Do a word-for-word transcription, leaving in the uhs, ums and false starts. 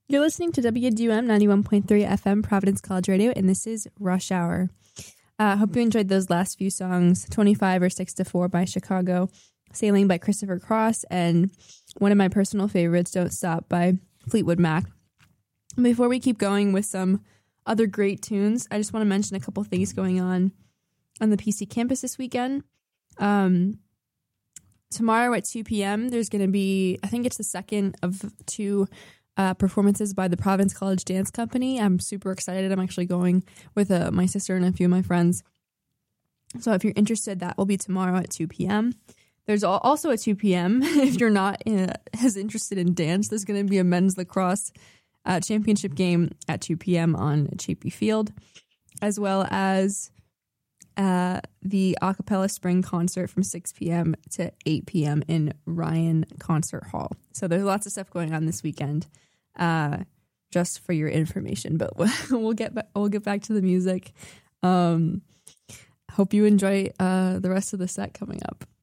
You're listening to W D U M ninety-one point three F M, Providence College Radio, and this is Rush Hour. I uh, hope you enjoyed those last few songs, twenty-five or six to four by Chicago, Sailing by Christopher Cross, and one of my personal favorites, Don't Stop by Fleetwood Mac. Before we keep going with some other great tunes, I just want to mention a couple things going on on the P C campus this weekend. Um, tomorrow at two p.m., there's going to be, I think it's the second of two Uh, performances by the Providence College Dance Company. I'm super excited. I'm actually going with uh, my sister and a few of my friends. So if you're interested, that will be tomorrow at two p.m. There's also at two p.m., if you're not uh, as interested in dance, there's going to be a men's lacrosse uh, championship game at two p.m. on Chapey Field, as well as uh, the Acapella Spring Concert from six p.m. to eight p.m. in Ryan Concert Hall. So there's lots of stuff going on this weekend. Uh, just for your information, but we'll get back, we'll get back to the music. Um, hope you enjoy uh, the rest of the set coming up.